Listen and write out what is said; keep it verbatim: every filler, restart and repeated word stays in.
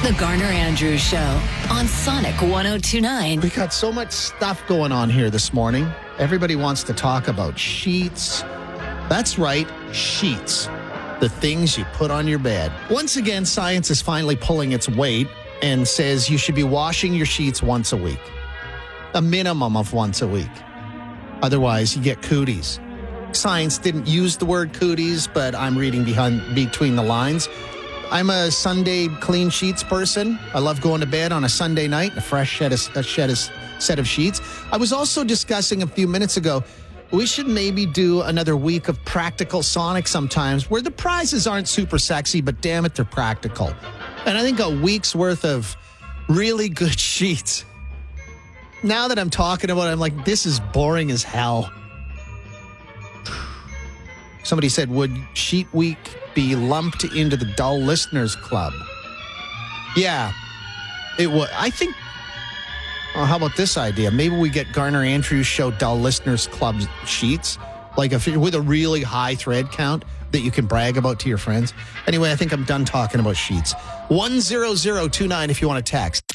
The Garner Andrews Show on Sonic one oh two point nine. We got so much stuff going on here this morning. Everybody wants to talk about sheets. That's right, sheets. The things you put on your bed. Once again, science is finally pulling its weight and says you should be washing your sheets once a week. A minimum of once a week. Otherwise, you get cooties. Science didn't use the word cooties, but I'm reading behind between the lines. I'm a Sunday clean sheets person. I love going to bed on a Sunday night, a fresh shed of, a shed of, set of sheets. I was also discussing a few minutes ago, we should maybe do another week of Practical Sonic sometimes, where the prizes aren't super sexy, but damn it, they're practical. And I think a week's worth of really good sheets. Now that I'm talking about it, I'm like, this is boring as hell. Somebody said, would Sheet Week be lumped into the Dull Listeners Club? Yeah, it would. I think, oh, how about this idea? Maybe we get Garner Andrews Show Dull Listeners Club sheets, like if, with a really high thread count that you can brag about to your friends. Anyway, I think I'm done talking about sheets. one zero zero two nine if you want to text.